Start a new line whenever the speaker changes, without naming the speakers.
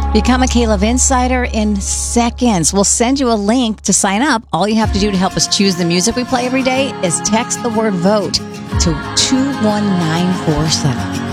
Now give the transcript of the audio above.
Become a K-Love Insider in seconds. We'll send you a link to sign up. All you have to do to help us choose the music we play every day is text the word VOTE to 21947.